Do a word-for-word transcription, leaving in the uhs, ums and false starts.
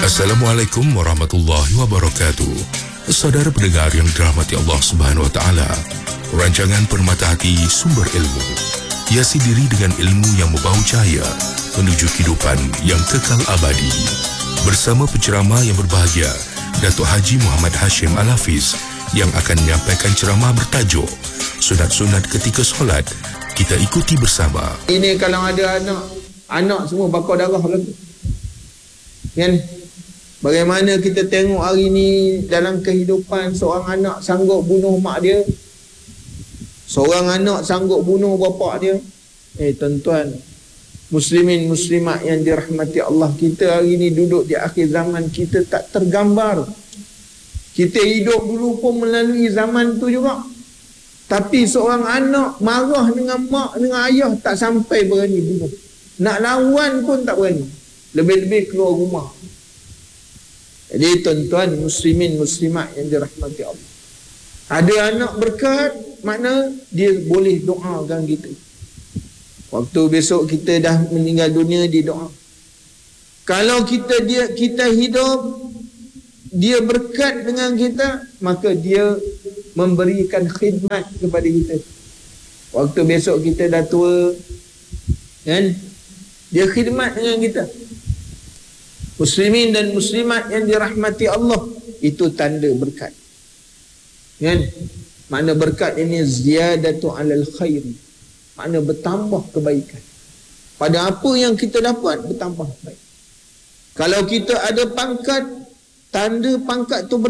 Assalamualaikum warahmatullahi wabarakatuh. Saudara pendengar yang dirahmati Allah Subhanahu wa taala, rancangan Permata Hati Sumber Ilmu hiasi diri dengan ilmu yang membawa cahaya menuju kehidupan yang kekal abadi. Bersama penceramah yang berbahagia, Datuk Haji Muhammad Hashim Al-Hafiz, yang akan menyampaikan ceramah bertajuk Sunat-sunat ketika solat. Kita ikuti bersama. Ini kalau ada anak, anak semua bakar darah lagi. Kan? Bagaimana kita tengok hari ni dalam kehidupan, seorang anak sanggup bunuh mak dia, seorang anak sanggup bunuh bapa dia. Eh tuan-tuan, muslimin muslimat yang dirahmati Allah, kita hari ni duduk di akhir zaman, kita tak tergambar. Kita hidup dulu pun melalui zaman tu juga. Tapi seorang anak marah dengan mak, dengan ayah, tak sampai berani bunuh. Nak lawan pun tak berani. Lebih-lebih keluar rumah. Jadi tuan-tuan, muslimin muslimat yang dirahmati Allah, ada anak berkat, makna dia boleh doakan kita. Waktu besok kita dah meninggal dunia, dia doa. Kalau kita dia kita hidup, dia berkat dengan kita, maka dia memberikan khidmat kepada kita. Waktu besok kita dah tua, kan, dia khidmat dengan kita. Muslimin dan muslimat yang dirahmati Allah, itu tanda berkat. Kan? Makna berkat ini ziyadatu alal khair, makna bertambah kebaikan. Pada apa yang kita dapat, bertambah baik. Kalau kita ada pangkat, tanda pangkat tu ber